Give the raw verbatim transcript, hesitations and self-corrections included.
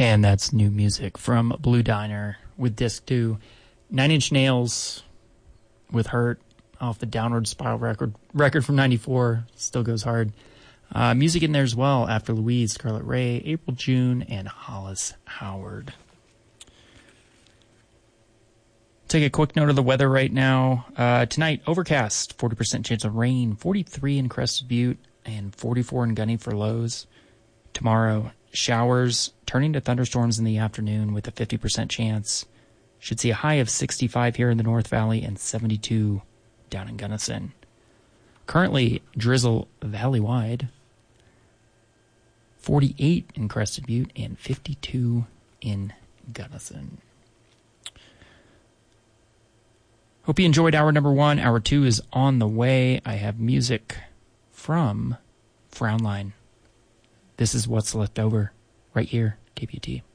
And that's new music from Blue Diner with disc two. Nine Inch Nails with Hurt off the Downward Spiral record record from ninety-four. Still goes hard. Uh, music in there as well after Louise, Scarlet Ray, April June, and Hollis Howard. Take a quick note of the weather right now. Uh, tonight, overcast, forty percent chance of rain, forty-three in Crested Butte, and forty-four in Gunny for lows. Tomorrow, showers turning to thunderstorms in the afternoon with a fifty percent chance. Should see a high of sixty-five here in the North Valley and seventy-two down in Gunnison. Currently, drizzle valley-wide. forty-eight in Crested Butte and fifty-two in Gunnison. Hope you enjoyed hour number one. Hour two is on the way. I have music from Frownline. This is What's Left Over right here, K P U T.